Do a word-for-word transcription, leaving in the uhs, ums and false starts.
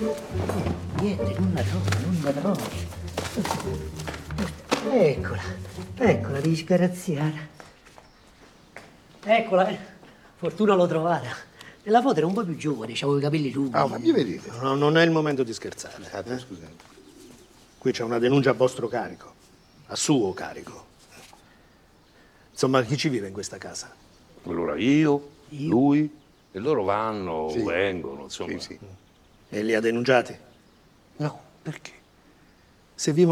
Niente, non la trovo, non la trovo. Eccola, eccola, disgraziata. Eccola, eh. Fortuna l'ho trovata. Nella foto era un po' più giovane, avevo i capelli lunghi. Ah, fammi vedere. No, non è il momento di scherzare. Ah, eh? scusate. Qui c'è una denuncia a vostro carico, a suo carico. Insomma, chi ci vive in questa casa? Allora io, Io? lui, e loro vanno, Sì. vengono, insomma. Sì, sì. E li ha denunciati? No. Perché? Se vivono